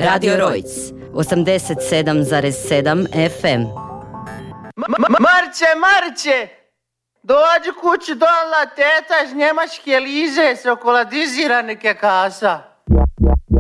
Radio Rojc, 87,7 FM. Marče, dođi kući dolna teta iz Njemačke liže, čokoladizirane kekasa.